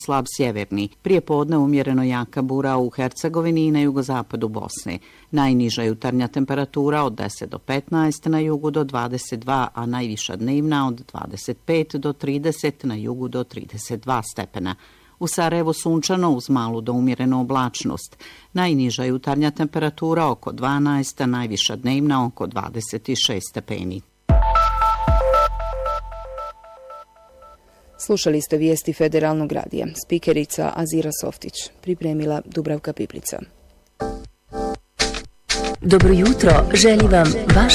slab sjeverni. Prije podne umjereno jaka bura u Hercegovini i na jugozapadu Bosne. Najniža jutarnja temperatura od 10 do 15, na jugu do 22, a najviša dnevna od 25 do 30, na jugu do 32 stepena. U Sarajevu sunčano uz malu do umjerenu oblačnost. Najniža jutarnja temperatura oko 12, a najviša dnevna oko 26 stepeni. Slušali ste vijesti Federalnog radija. Spikerica Azira Softić. Pripremila Dubravka Piplica. Dobro jutro, želi vam vaš